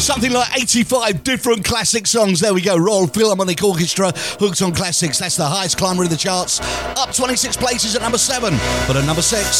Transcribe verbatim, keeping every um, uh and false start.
Something like eighty-five different classic songs. There we go. Royal Philharmonic Orchestra, Hooked on Classics. That's the highest climber in the charts. Up twenty-six places at number seven. But at number six...